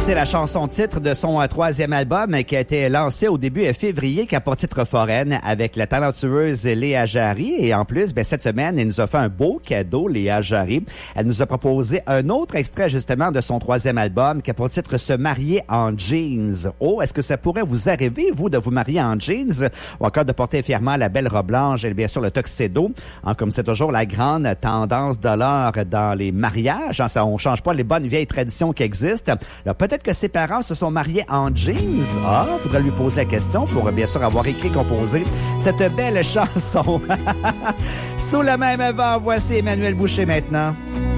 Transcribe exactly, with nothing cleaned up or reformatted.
c'est la chanson titre de son euh, troisième album euh, qui a été lancé au début euh, février, qui a pour titre Foraine, avec la talentueuse Léa Jarry. Et en plus, ben, cette semaine, elle nous a fait un beau cadeau, Léa Jarry. Elle nous a proposé un autre extrait justement de son troisième album qui a pour titre Se marier en jeans. Oh, est-ce que ça pourrait vous arriver, vous, de vous marier en jeans ou encore de porter fièrement la belle robe blanche et bien sûr le tuxedo, hein, comme c'est toujours la grande tendance de l'heure dans les mariages. Hein, ça, on change pas les bonnes vieilles traditions qui existent. Alors, peut-être que ses parents se sont mariés en jeans. Ah, faudrait lui poser la question pour bien sûr avoir écrit, composé cette belle chanson. Sous le même vent, voici Emmanuel Boucher maintenant.